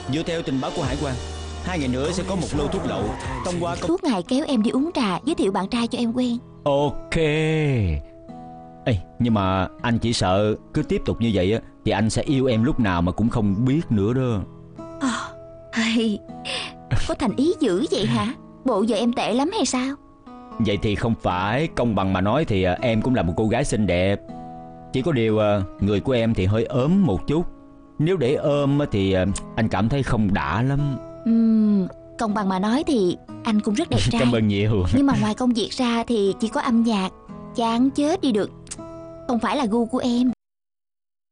Dựa theo tình báo của hải quan, 2 ngày nữa sẽ có một lô thuốc lậu thông qua Suốt ngày kéo em đi uống trà, giới thiệu bạn trai cho em quen. Ok. Ê, nhưng mà anh chỉ sợ cứ tiếp tục như vậy á thì anh sẽ yêu em lúc nào mà cũng không biết nữa đó. Hay, có thành ý dữ vậy hả? Bộ giờ em tệ lắm hay sao? Vậy thì không phải, công bằng mà nói thì em cũng là một cô gái xinh đẹp. Chỉ có điều người của em thì hơi ốm một chút. Nếu để ôm thì anh cảm thấy không đã lắm. Công bằng mà nói thì anh cũng rất đẹp trai. Cảm ơn nhiều. Nhưng mà ngoài công việc ra thì chỉ có âm nhạc. Chán chết đi được. Không phải là gu của em.